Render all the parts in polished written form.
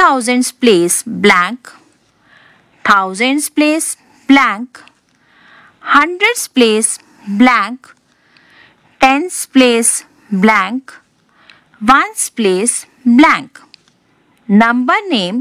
thousands place blank, thousands place blank, hundreds place blank, tens place blank, ones place blank. Number name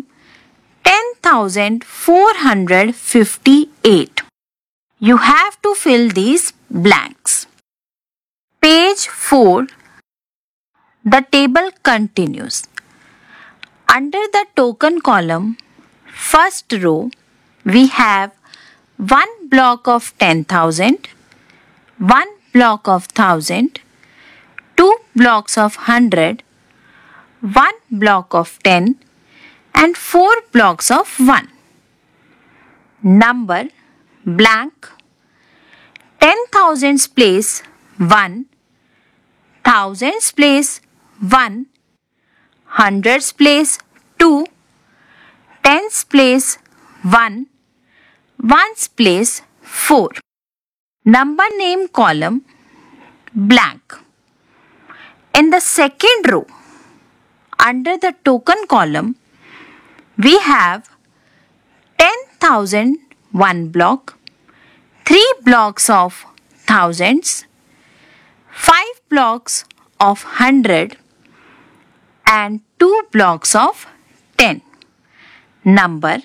10,458. You have to fill these blanks. Page 4. The table continues. Under the token column, first row, we have one block of 10,000, one block of 1,000, two blocks of 100, one block of 10, and four blocks of 1. Number blank. 10,000s place 1, thousands place 1, hundreds place 2, tens place 1, ones place 4. Number name column blank. In the second row, under the token column, we have 10,000 one block, 3 blocks of thousands, 5 blocks of 100 and 2 blocks of 10. Number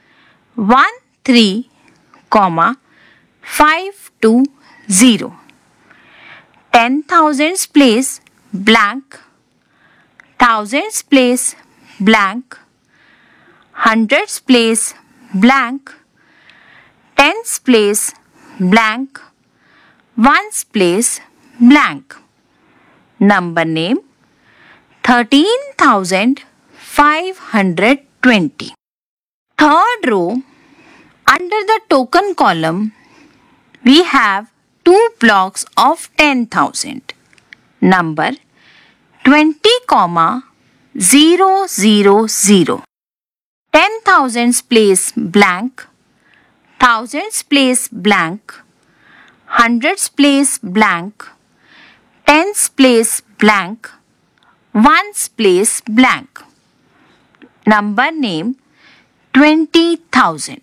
13,520. 10,000s place blank, thousands place blank, hundreds place blank, tens place blank, ones place blank. Number name 13,520. Third row, under the token column, we have 2 blocks of 10,000. Number 20,000. 10,000s place blank, thousands place blank, hundreds place blank, tens place blank, ones place blank. Number name 20,000.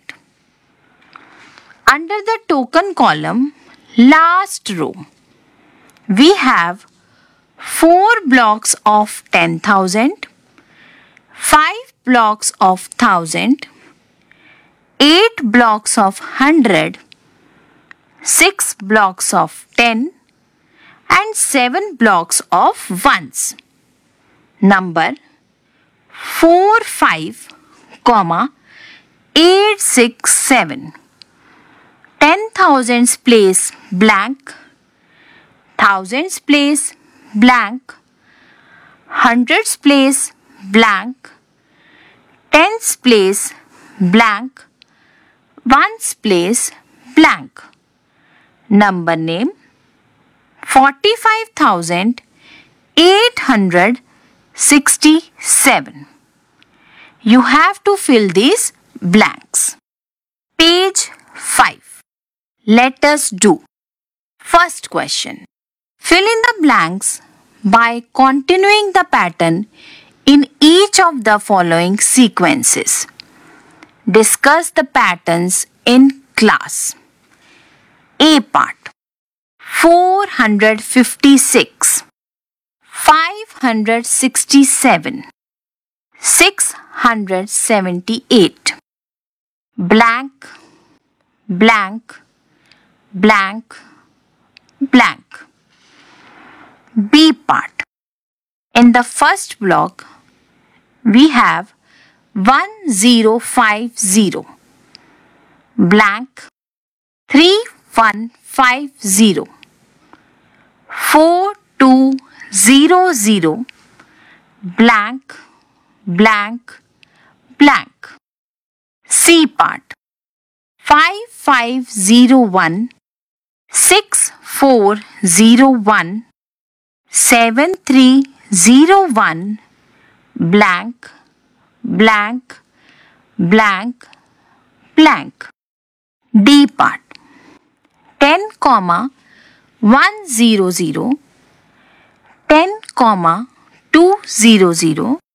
Under the token column, last row, we have 4 blocks of 10,000, 5 blocks of 1,000, 8 blocks of 100, 6 blocks of 10 and 7 blocks of ones. Number 45,867. 10,000s place blank, thousands place blank, hundreds place blank, tens place blank, ones place blank. Number name 45,867. You have to fill these blanks. Page 5. Let us do. First question. Fill in the blanks by continuing the pattern in each of the following sequences. Discuss the patterns in class. A part. 456, 567, 678. Blank, blank, blank, blank. B part. In the first block, we have 1050, blank, 3150, 4200, blank, blank, blank. C part. 5501, 6401, 7301, blank, blank, blank, blank. D part. 10,100, 10,200,